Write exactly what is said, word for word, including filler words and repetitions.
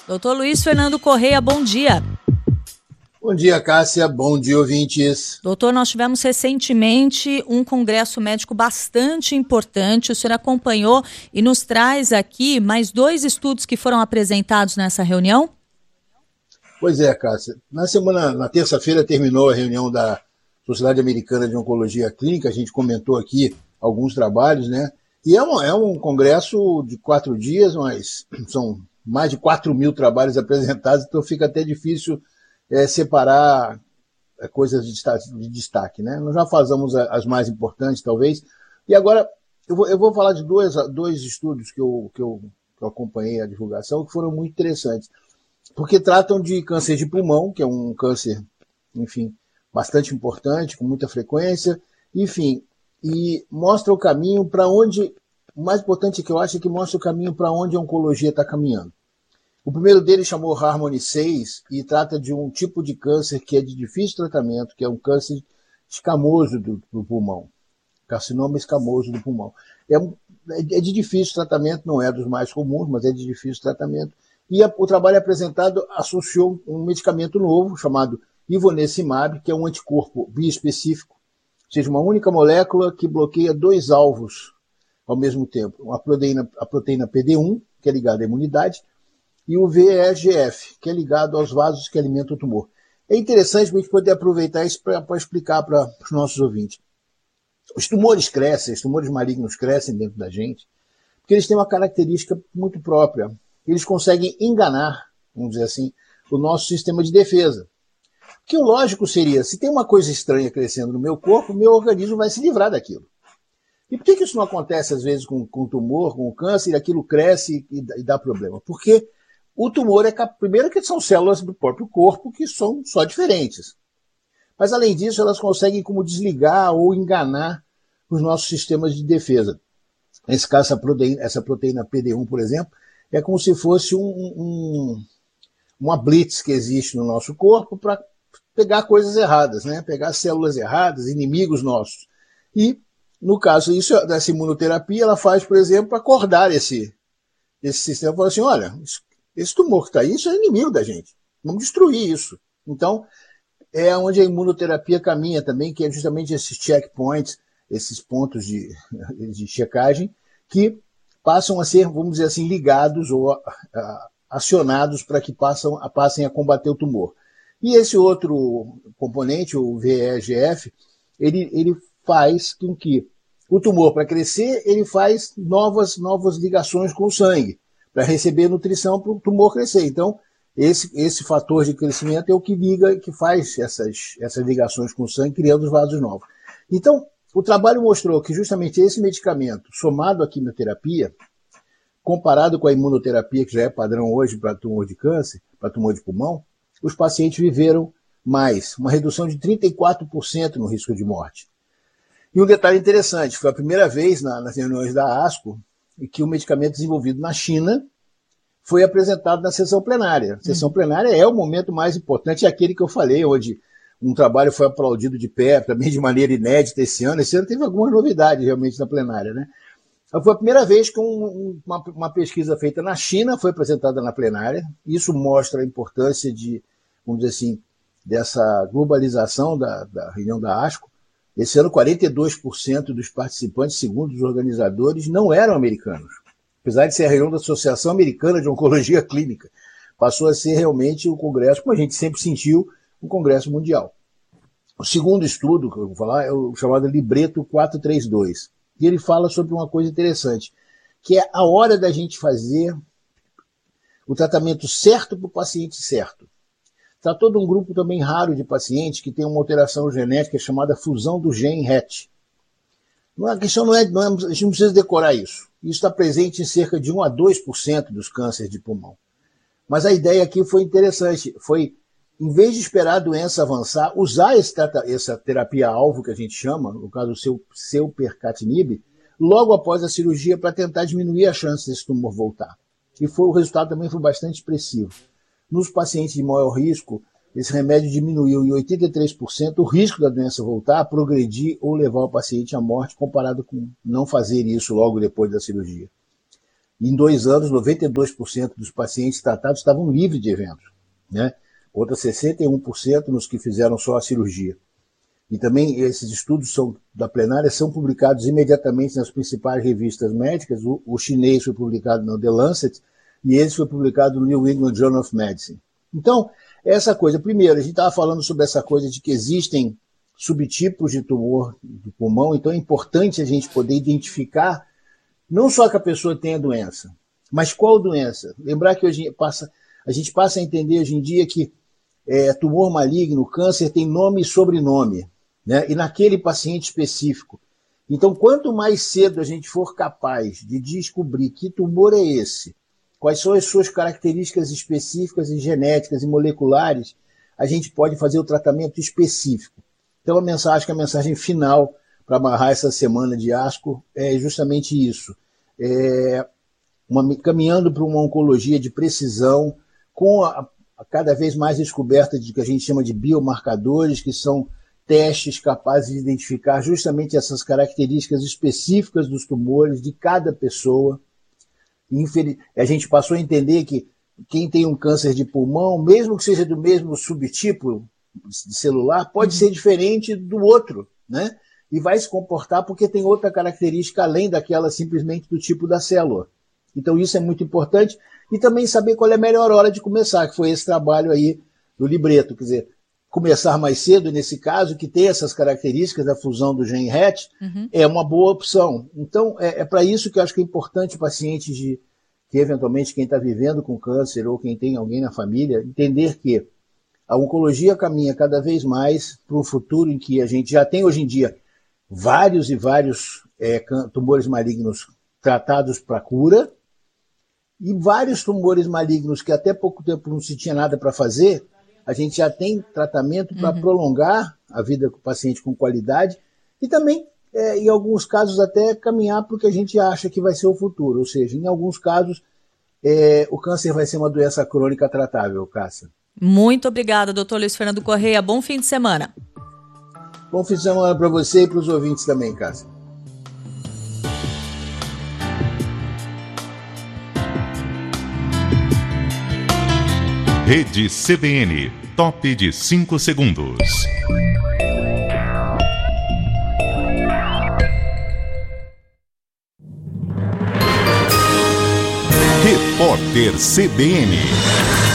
Doutor Luiz Fernando Correia, bom dia. Bom dia, Cássia. Bom dia, ouvintes. Doutor, nós tivemos recentemente um congresso médico bastante importante. O senhor acompanhou e nos traz aqui mais dois estudos que foram apresentados nessa reunião? Pois é, Cássia. Na semana, na terça-feira terminou a reunião da Sociedade Americana de Oncologia Clínica. A gente comentou aqui alguns trabalhos, né? E é um, é um congresso de quatro dias, mas são mais de quatro mil trabalhos apresentados, então fica até difícil é, separar coisas de destaque, de destaque, né? Nós já fazemos as mais importantes, talvez. E agora eu vou, eu vou falar de dois, dois estudos que eu, que, eu, que eu acompanhei a divulgação, que foram muito interessantes, porque tratam de câncer de pulmão, que é um câncer, enfim, bastante importante, com muita frequência, enfim, e mostra o caminho para onde, o mais importante que eu acho é que mostra o caminho para onde a oncologia está caminhando. O primeiro deles chamou Harmony seis e trata de um tipo de câncer que é de difícil tratamento, que é um câncer escamoso do, do pulmão, carcinoma escamoso do pulmão. É, é de difícil tratamento, não é dos mais comuns, mas é de difícil tratamento. E a, o trabalho apresentado associou um medicamento novo chamado ivonescimab, que é um anticorpo biespecífico, ou seja, uma única molécula que bloqueia dois alvos ao mesmo tempo. A proteína, a proteína P D um, que é ligada à imunidade, e o V E G F, que é ligado aos vasos que alimentam o tumor. É interessante a gente poder aproveitar isso para explicar para os nossos ouvintes. Os tumores crescem, os tumores malignos crescem dentro da gente, porque eles têm uma característica muito própria. Eles conseguem enganar, vamos dizer assim, o nosso sistema de defesa. Que o lógico seria, se tem uma coisa estranha crescendo no meu corpo, meu organismo vai se livrar daquilo. E por que, que isso não acontece, às vezes, com, com tumor, com câncer, e aquilo cresce e, e dá problema? Porque o tumor é, primeiro, que são células do próprio corpo que são só diferentes. Mas, além disso, elas conseguem como desligar ou enganar os nossos sistemas de defesa. Nesse caso, essa proteína, essa proteína P D um, por exemplo, é como se fosse um, um, uma blitz que existe no nosso corpo para pegar coisas erradas, né? Pegar células erradas, inimigos nossos. E, no caso isso, dessa imunoterapia, ela faz, por exemplo, para acordar esse, esse sistema. Fala assim, olha, esse tumor que está aí, isso é inimigo da gente. Vamos destruir isso. Então, é onde a imunoterapia caminha também, que é justamente esses checkpoints, esses pontos de, de checagem, que passam a ser, vamos dizer assim, ligados ou a, a, acionados para que passam, a, passem a combater o tumor. E esse outro componente, o V E G F, ele, ele faz com que o tumor, para crescer, ele faz novas, novas ligações com o sangue, para receber nutrição para o tumor crescer. Então, esse, esse fator de crescimento é o que liga, que faz essas, essas ligações com o sangue, criando os vasos novos. Então, o trabalho mostrou que justamente esse medicamento, somado à quimioterapia, comparado com a imunoterapia, que já é padrão hoje para tumor de câncer, para tumor de pulmão, os pacientes viveram mais, uma redução de trinta e quatro por cento no risco de morte. E um detalhe interessante, foi a primeira vez na, nas reuniões da ASCO que o medicamento desenvolvido na China foi apresentado na sessão plenária. A sessão plenária é o momento mais importante, é aquele que eu falei, onde um trabalho foi aplaudido de pé, também de maneira inédita esse ano. Esse ano teve algumas novidades realmente na plenária, né? Foi a primeira vez que um, uma, uma pesquisa feita na China foi apresentada na plenária. Isso mostra a importância de, vamos dizer assim, dessa globalização da, da reunião da ASCO. Esse ano, quarenta e dois por cento dos participantes, segundo os organizadores, não eram americanos. Apesar de ser a reunião da Associação Americana de Oncologia Clínica, passou a ser realmente o congresso, como a gente sempre sentiu, um congresso mundial. O segundo estudo que eu vou falar é o chamado Libreto quatrocentos e trinta e dois. E ele fala sobre uma coisa interessante, que é a hora da gente fazer o tratamento certo para o paciente certo. Tratou de um grupo também raro de pacientes que tem uma alteração genética chamada fusão do gene R E T. A questão não é, não é, a gente não precisa decorar isso. Isso está presente em cerca de um a dois por cento dos cânceres de pulmão. Mas a ideia aqui foi interessante, foi, em vez de esperar a doença avançar, usar esse, essa terapia-alvo que a gente chama, no caso do seu, seu percatinib, logo após a cirurgia para tentar diminuir a chance desse tumor voltar. E foi, o resultado também foi bastante expressivo. Nos pacientes de maior risco, esse remédio diminuiu em oitenta e três por cento o risco da doença voltar, progredir ou levar o paciente à morte, comparado com não fazer isso logo depois da cirurgia. Em dois anos, noventa e dois por cento dos pacientes tratados estavam livres de eventos, né? Outras sessenta e um por cento nos que fizeram só a cirurgia. E também esses estudos são, da plenária são publicados imediatamente nas principais revistas médicas. O, o chinês foi publicado no The Lancet e esse foi publicado no New England Journal of Medicine. Então, essa coisa, primeiro, a gente estava falando sobre essa coisa de que existem subtipos de tumor do pulmão, então é importante a gente poder identificar não só que a pessoa tem a doença, mas qual doença. Lembrar que hoje passa, a gente passa a entender hoje em dia que é, tumor maligno, câncer, tem nome e sobrenome, né? E naquele paciente específico. Então, quanto mais cedo a gente for capaz de descobrir que tumor é esse, quais são as suas características específicas e genéticas e moleculares, a gente pode fazer o tratamento específico. Então, a mensagem, acho que a mensagem final para amarrar essa semana de ASCO é justamente isso. É uma, caminhando para uma oncologia de precisão, com a, a cada vez mais descoberta de que a gente chama de biomarcadores, que são testes capazes de identificar justamente essas características específicas dos tumores de cada pessoa. Infeliz... A gente passou a entender que quem tem um câncer de pulmão, mesmo que seja do mesmo subtipo de celular, pode uhum. ser diferente do outro, né? E vai se comportar porque tem outra característica além daquela simplesmente do tipo da célula. Então isso é muito importante. E também saber qual é a melhor hora de começar, que foi esse trabalho aí do libreto. Quer dizer, começar mais cedo, nesse caso, que tem essas características da fusão do gene R E T, uhum. é uma boa opção. Então é, é para isso que eu acho que é importante pacientes de, que eventualmente quem está vivendo com câncer ou quem tem alguém na família, entender que a oncologia caminha cada vez mais para um futuro em que a gente já tem hoje em dia vários e vários é, tumores malignos tratados para cura e vários tumores malignos que até pouco tempo não se tinha nada para fazer, a gente já tem tratamento para uhum. prolongar a vida do paciente com qualidade e também, é, em alguns casos, até caminhar para o que a gente acha que vai ser o futuro. Ou seja, em alguns casos, é, o câncer vai ser uma doença crônica tratável, Cássia. Muito obrigada, doutor Luiz Fernando Correia. Bom fim de semana. Bom fim de semana para você e para os ouvintes também, Cássia. Rede C B N, top de cinco segundos. Repórter C B N.